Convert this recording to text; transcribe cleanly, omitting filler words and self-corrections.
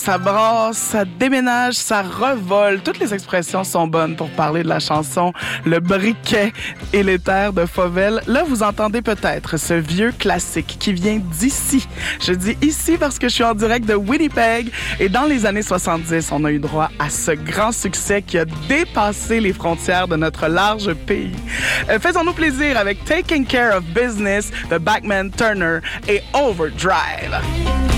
Ça brasse, ça déménage, ça revole. Toutes les expressions sont bonnes pour parler de la chanson Le briquet et les terres de Fauvel. Là, vous entendez peut-être ce vieux classique qui vient d'ici. Je dis ici parce que je suis en direct de Winnipeg. Et dans les années 70, on a eu droit à ce grand succès qui a dépassé les frontières de notre large pays. Faisons-nous plaisir avec Taking Care of Business de Bachman Turner et Overdrive.